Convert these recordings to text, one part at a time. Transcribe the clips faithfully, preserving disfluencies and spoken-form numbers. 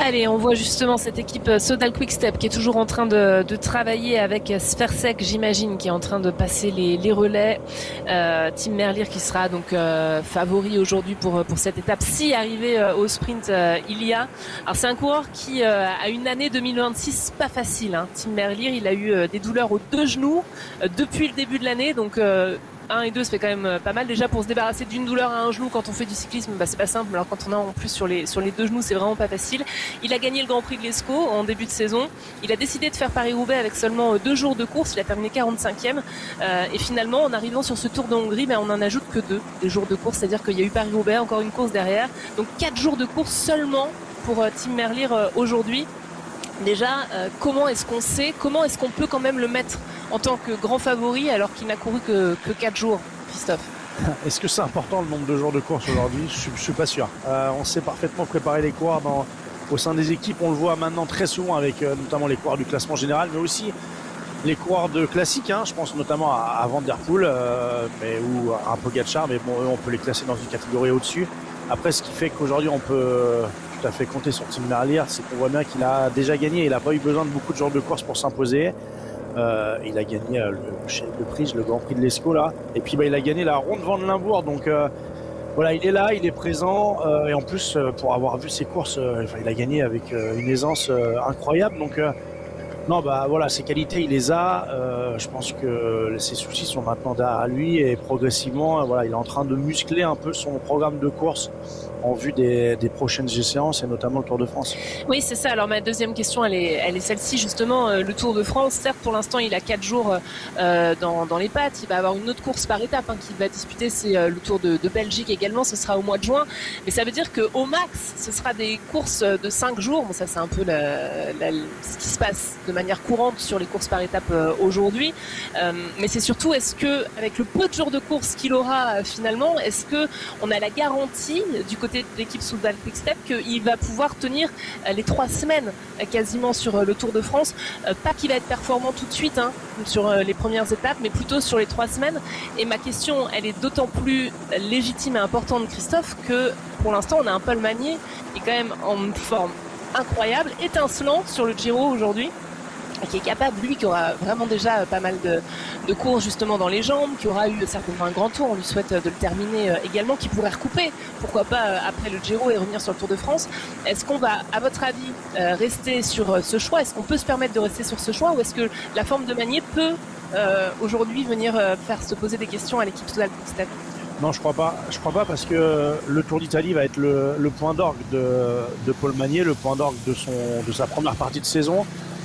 Allez, on voit justement cette équipe Soudal Quick-Step qui est toujours en train de, de travailler avec Sfersec, j'imagine, qui est en train de passer les, les relais. Euh, Tim Merlier qui sera donc euh, favori aujourd'hui pour pour cette étape, si arrivé euh, au sprint euh, il y a. Alors c'est un coureur qui euh, a une année deux mille vingt-six pas facile. Hein. Tim Merlier, il a eu euh, des douleurs aux deux genoux euh, depuis le début de l'année, donc euh, un et deux, ça fait quand même pas mal. Déjà, pour se débarrasser d'une douleur à un genou quand on fait du cyclisme, bah, c'est pas simple. Alors quand on a en plus sur les, sur les deux genoux, c'est vraiment pas facile. Il a gagné le Grand Prix de l'Escaut en début de saison. Il a décidé de faire Paris-Roubaix avec seulement deux jours de course. Il a terminé quarante-cinquième. Euh, et finalement, en arrivant sur ce Tour de Hongrie, bah, on en ajoute que deux, des jours de course. C'est-à-dire qu'il y a eu Paris-Roubaix, encore une course derrière. Donc quatre jours de course seulement pour euh, Tim Merlier euh, aujourd'hui. Déjà, euh, comment est-ce qu'on sait, comment est-ce qu'on peut quand même le mettre en tant que grand favori alors qu'il n'a couru que, que quatre jours, Christophe? Est-ce que c'est important le nombre de jours de course aujourd'hui? Je ne suis pas sûr. Euh, on sait parfaitement préparer les coureurs dans, au sein des équipes. On le voit maintenant très souvent avec euh, notamment les coureurs du classement général, mais aussi les coureurs de classique. Hein, je pense notamment à, à Van Der Poel euh, mais, ou à un Pogacar, mais bon, eux, on peut les classer dans une catégorie au-dessus. Après, ce qui fait qu'aujourd'hui, on peut tout à fait compter sur Tim Merlier, c'est qu'on voit bien qu'il a déjà gagné. Il n'a pas eu besoin de beaucoup de jours de course pour s'imposer. Euh, il a gagné euh, le, le prix, le Grand Prix de l'Escaut là, et puis bah, il a gagné la Ronde van Limbourg. Donc euh, voilà, il est là, il est présent, euh, et en plus euh, pour avoir vu ses courses, euh, enfin, il a gagné avec euh, une aisance euh, incroyable. Donc euh, non, bah voilà, ses qualités, il les a. Euh, je pense que ses soucis sont maintenant derrière lui et progressivement, euh, voilà, il est en train de muscler un peu son programme de course en vue des, des prochaines échéances et notamment le Tour de France. Oui, c'est ça. Alors ma deuxième question, elle est, elle est celle-ci justement. Euh, le Tour de France, certes, pour l'instant, il a quatre jours euh, dans, dans les pattes. Il va avoir une autre course par étape hein, qu'il va disputer. C'est euh, le Tour de, de Belgique également. Ce sera au mois de juin. Mais ça veut dire qu'au max, ce sera des courses de cinq jours. Bon, ça, c'est un peu la, la, ce qui se passe de manière courante sur les courses par étape euh, aujourd'hui. Euh, mais c'est surtout, est-ce que avec le peu de jours de course qu'il aura euh, finalement, est-ce que on a la garantie du côté de l'équipe Soudal Quick-Step qu'il va pouvoir tenir euh, les trois semaines euh, quasiment sur euh, le Tour de France, euh, pas qu'il va être performant tout de suite hein, sur euh, les premières étapes, mais plutôt sur les trois semaines. Et ma question, elle est d'autant plus légitime et importante, Christophe, que pour l'instant on a un Paul Magnier qui est quand même en forme incroyable, étincelant sur le Giro aujourd'hui, qui est capable, lui, qui aura vraiment déjà pas mal de, de courses justement dans les jambes, qui aura eu certainement un grand tour, on lui souhaite de le terminer également, qui pourrait recouper, pourquoi pas après le Giro et revenir sur le Tour de France. Est-ce qu'on va, à votre avis, rester sur ce choix? Est-ce qu'on peut se permettre de rester sur ce choix, ou est-ce que la forme de Magnier peut euh, aujourd'hui venir faire se poser des questions à l'équipe Soudal Quick-Step? Non, je crois pas. Je crois pas parce que le Tour d'Italie va être le, le point d'orgue de, de Paul Magnier, le point d'orgue de son, de sa première partie de saison.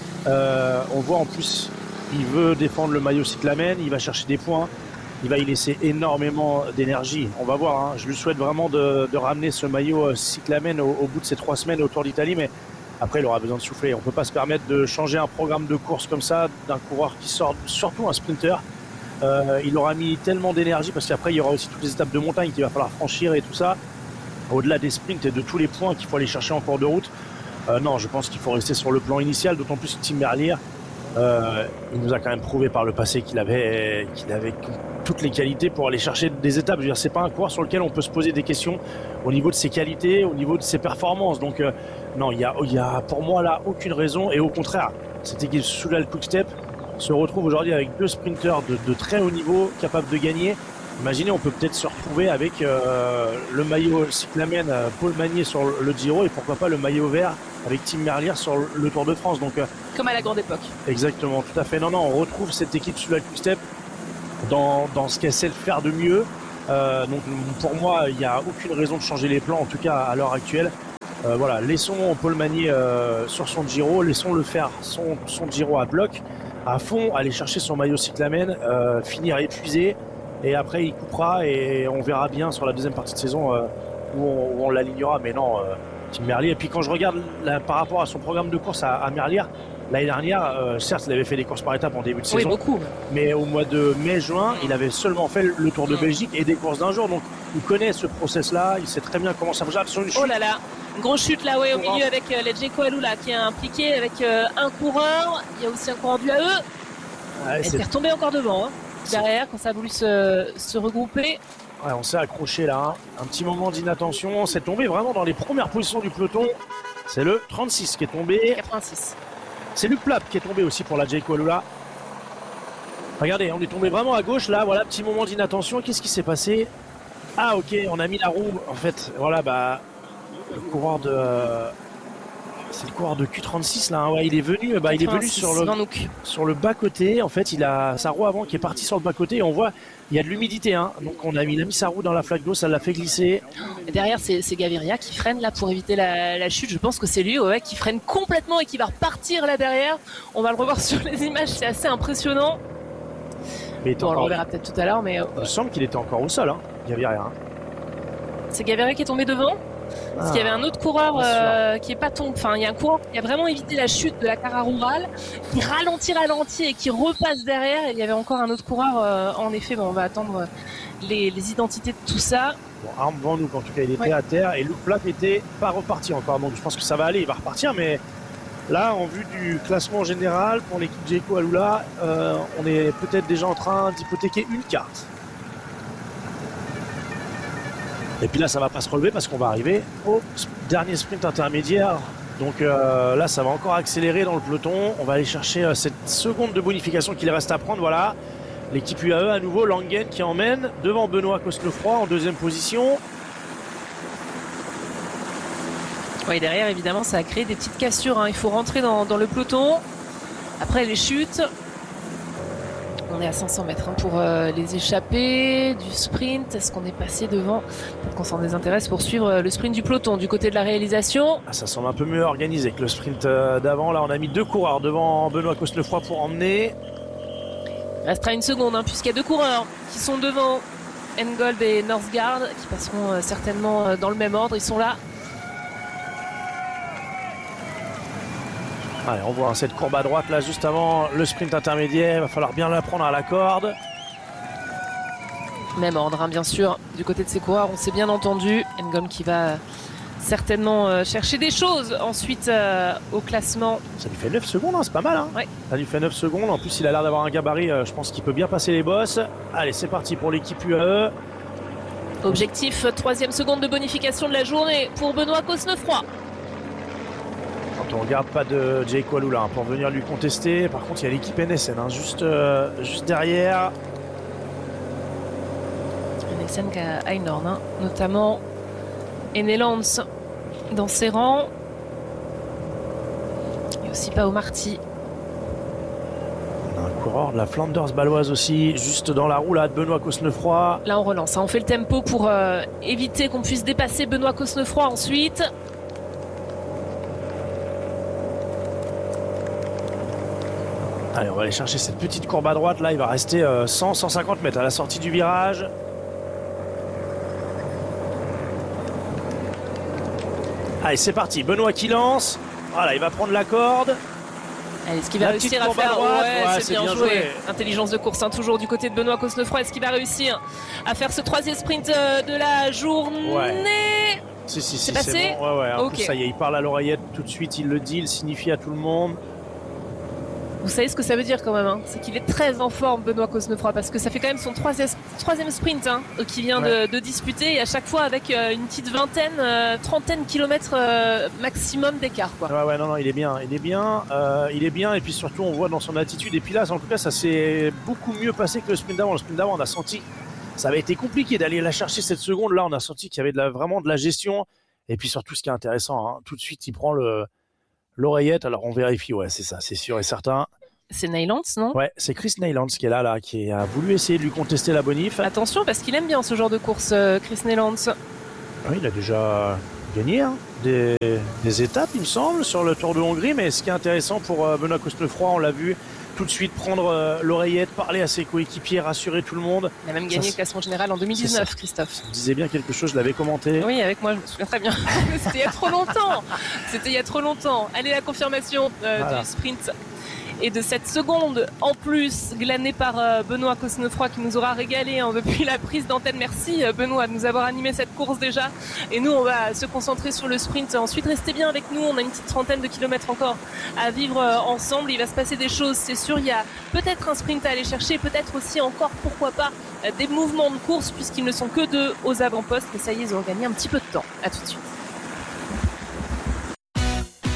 Euh, on voit en plus, il veut défendre le maillot cyclamen, il va chercher des points, il va y laisser énormément d'énergie. On va voir, hein. Je lui souhaite vraiment de, de ramener ce maillot cyclamen au, au bout de ces trois semaines au Tour d'Italie, mais après il aura besoin de souffler. On peut pas se permettre de changer un programme de course comme ça d'un coureur qui sort, surtout un sprinter. Euh, il aura mis tellement d'énergie parce qu'après il y aura aussi toutes les étapes de montagne qu'il va falloir franchir et tout ça. Au-delà des sprints et de tous les points qu'il faut aller chercher en cours de route. Euh, non, je pense qu'il faut rester sur le plan initial, d'autant plus que Tim Merlier, euh, il nous a quand même prouvé par le passé qu'il avait, qu'il avait toutes les qualités pour aller chercher des étapes. Je veux dire, c'est pas un coureur sur lequel on peut se poser des questions au niveau de ses qualités, au niveau de ses performances. Donc, euh, non, il y a, il y a pour moi là aucune raison. Et au contraire, cette équipe Soudal Quick-Step se retrouve aujourd'hui avec deux sprinteurs de, de très haut niveau, capables de gagner. Imaginez, on peut peut-être se retrouver avec euh, le maillot cyclamen euh, Paul Magnier sur le Giro et pourquoi pas le maillot vert avec Tim Merlier sur le Tour de France. Donc, euh, comme à la grande époque. Exactement, tout à fait. Non, non, on retrouve cette équipe Soudal Quick-Step dans, dans ce qu'elle sait faire de mieux. Euh, donc pour moi, il n'y a aucune raison de changer les plans, en tout cas à l'heure actuelle. Euh, voilà, laissons Paul Magnier euh, sur son Giro, laissons-le faire son, son Giro à bloc, à fond, aller chercher son maillot cyclamen, euh, finir épuisé. Et après, il coupera et on verra bien sur la deuxième partie de saison euh, où on, où on l'alignera. Mais non, euh, Tim Merlier. Et puis quand je regarde là, par rapport à son programme de course à, à Merlier, l'année dernière, euh, certes, il avait fait des courses par étapes en début de oui, saison. Beaucoup. Mais au mois de mai-juin, il avait seulement fait le Tour de Belgique et des courses d'un jour. Donc il connaît ce process-là, il sait très bien comment ça fonctionne. Sur une chute, oh là là, une grosse chute là, ouais, au milieu avec euh, Ledjeko Alula qui est impliqué avec euh, un coureur. Il y a aussi un coureur du A E. Ouais, elle s'est retombée encore devant. Hein. Derrière, quand ça a voulu se, se regrouper. Ouais, on s'est accroché là, hein. Un petit moment d'inattention, on s'est tombé vraiment dans les premières positions du peloton. C'est le trente-six qui est tombé. quatre-vingt-six. C'est Luc Plap qui est tombé aussi pour la Jayco Alula. Regardez, on est tombé vraiment à gauche là. Voilà, petit moment d'inattention. Qu'est-ce qui s'est passé? Ah ok, on a mis la roue. En fait, voilà, bah le coureur de... C'est le coureur de Q trente-six là, hein. Ouais, il est venu, bah, il est venu sur le, sur le bas-côté. En fait, il a sa roue avant qui est partie sur le bas-côté et on voit il y a de l'humidité. Hein. Donc on a, il a mis sa roue dans la flaque d'eau, ça l'a fait glisser. Et derrière, c'est, c'est Gaviria qui freine là pour éviter la, la chute. Je pense que c'est lui ouais, qui freine complètement et qui va repartir là derrière. On va le revoir sur les images, c'est assez impressionnant. Mais bon, encore... on le verra peut-être tout à l'heure. Mais... Il me semble qu'il était encore au sol, hein, Gaviria. Hein. C'est Gaviria qui est tombé devant. Parce qu'il y avait un autre coureur euh, qui est pas tombé. Enfin, il y a un coureur qui a vraiment évité la chute de la Cara Rural, qui ralentit, ralentit et qui repasse derrière. Et il y avait encore un autre coureur. Euh, en effet, bon, on va attendre les, les identités de tout ça. Bon, arme devant nous, en tout cas, il était ouais. à terre et Luc Plap était pas reparti encore. Donc, je pense que ça va aller, il va repartir. Mais là, en vue du classement général pour l'équipe Jayco Alula, euh, on est peut-être déjà en train d'hypothéquer une carte. Et puis là, ça va pas se relever parce qu'on va arriver au dernier sprint intermédiaire. Donc euh, là, ça va encore accélérer dans le peloton. On va aller chercher euh, cette seconde de bonification qu'il reste à prendre. Voilà, l'équipe U A E à nouveau, Langen qui emmène devant Benoît Cosnefroy en deuxième position. Oui, derrière, évidemment, ça a créé des petites cassures. Hein. Il faut rentrer dans, dans le peloton. Après les chutes... On est à cinq cents mètres hein, pour euh, les échappées du sprint. Est-ce qu'on est passé devant? Peut-être qu'on s'en désintéresse pour suivre euh, le sprint du peloton du côté de la réalisation. Ah, ça semble un peu mieux organisé que le sprint euh, d'avant. Là, on a mis deux coureurs devant Benoît Cosnefroy pour emmener. Il restera une seconde hein, puisqu'il y a deux coureurs qui sont devant Engold et Northgard qui passeront euh, certainement euh, dans le même ordre. Ils sont là. Allez, on voit cette courbe à droite là juste avant le sprint intermédiaire. Il va falloir bien la prendre à la corde. Même ordre, hein, bien sûr. Du côté de ces coureurs, on s'est bien entendu. Engom qui va certainement euh, chercher des choses ensuite euh, au classement. Ça lui fait neuf secondes, hein, c'est pas mal. Hein. Ouais. Ça lui fait neuf secondes. En plus, il a l'air d'avoir un gabarit. Euh, je pense qu'il peut bien passer les bosses. Allez, c'est parti pour l'équipe U A E. Objectif, troisième seconde de bonification de la journée pour Benoît Cosnefroy. On regarde pas de Jayco Alula hein, pour venir lui contester. Par contre, il y a l'équipe N S N hein, juste, euh, juste derrière. N S N qui a Einhorn, hein, notamment Enelands dans ses rangs. Et aussi Pao Marty. On a un coureur de la Flanders baloise aussi, juste dans la roue là, de Benoît Cosnefroy. Là, on relance. Hein, on fait le tempo pour euh, éviter qu'on puisse dépasser Benoît Cosnefroy ensuite. Allez, on va aller chercher cette petite courbe à droite. Là, il va rester euh, cent à cent cinquante mètres à la sortie du virage. Allez, c'est parti. Benoît qui lance. Voilà, il va prendre la corde. Allez, est-ce qu'il va la réussir à faire à droite. ouais, ouais, c'est bien, bien joué. joué. Intelligence de course, hein, toujours du côté de Benoît Cosnefroy. Est-ce qu'il va réussir à faire ce troisième sprint euh, de la journée? Ouais. Si, si, si, c'est passé c'est bon. Ouais, ouais. En okay. plus, ça y est, il parle à l'oreillette tout de suite. Il le dit, il signifie à tout le monde. Vous savez ce que ça veut dire quand même, hein, c'est qu'il est très en forme Benoît Cosnefroy parce que ça fait quand même son troisième, troisième sprint hein, qu'il vient ouais. de, de disputer et à chaque fois avec euh, une petite vingtaine, euh, trentaine kilomètres euh, maximum d'écart. Quoi. Ouais ouais non non il est bien, il est bien, euh, il est bien et puis surtout on voit dans son attitude et puis là en tout cas ça s'est beaucoup mieux passé que le sprint d'avant. Le sprint d'avant on a senti ça avait été compliqué d'aller la chercher cette seconde, là on a senti qu'il y avait de la, vraiment de la gestion et puis surtout ce qui est intéressant, hein, tout de suite il prend le l'oreillette, alors on vérifie, ouais c'est ça, c'est sûr et certain. C'est Neylands, non? Ouais, c'est Chris Neylands qui est là, là, qui a voulu essayer de lui contester la bonif. Attention, parce qu'il aime bien ce genre de course, euh, Chris Neylands. Oui, il a déjà gagné hein, des, des étapes, il me semble, sur le Tour de Hongrie. Mais ce qui est intéressant pour euh, Benoît Cosnefroy, on l'a vu tout de suite prendre euh, l'oreillette, parler à ses coéquipiers, rassurer tout le monde. Il a même gagné ça, le classement général en deux mille dix-neuf, Christophe. Vous disiez bien quelque chose, je l'avais commenté. Oui, avec moi, je me souviens très bien. C'était il y a trop longtemps. C'était il y a trop longtemps. Allez, la confirmation euh, voilà. du sprint. Et de cette seconde en plus glanée par euh, Benoît Cosnefroy qui nous aura régalé hein, depuis la prise d'antenne. Merci euh, Benoît de nous avoir animé cette course déjà. Et nous on va se concentrer sur le sprint. Ensuite restez bien avec nous, on a une petite trentaine de kilomètres encore à vivre euh, ensemble. Il va se passer des choses, c'est sûr. Il y a peut-être un sprint à aller chercher, peut-être aussi encore, pourquoi pas, euh, des mouvements de course puisqu'ils ne sont que deux aux avant-postes. Mais ça y est, ils ont gagné un petit peu de temps. À tout de suite.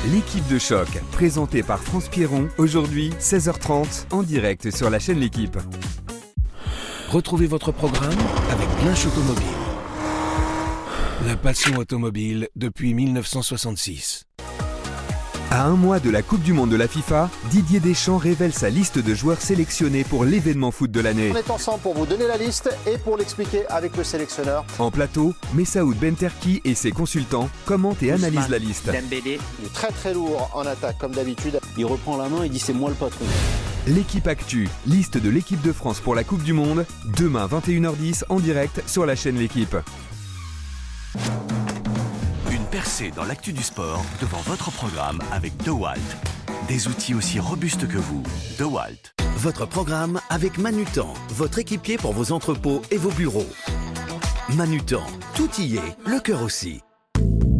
L'équipe de choc, présentée par France Pierron, aujourd'hui seize heures trente, en direct sur la chaîne L'Équipe. Retrouvez votre programme avec Blanche Automobile. La passion automobile depuis mille neuf cent soixante-six. À un mois de la Coupe du Monde de la FIFA, Didier Deschamps révèle sa liste de joueurs sélectionnés pour l'événement foot de l'année. On est ensemble pour vous donner la liste et pour l'expliquer avec le sélectionneur. En plateau, Messaoud Benterki et ses consultants commentent et analysent la liste. Dembélé. Il est très très lourd en attaque comme d'habitude. Il reprend la main et dit c'est moi le patron. L'équipe Actu, liste de l'équipe de France pour la Coupe du Monde, demain vingt et une heures dix en direct sur la chaîne L'Équipe. Une percée dans l'actu du sport devant votre programme avec DeWalt. Des outils aussi robustes que vous. DeWalt. Votre programme avec Manutan, votre équipier pour vos entrepôts et vos bureaux. Manutan, tout y est, le cœur aussi.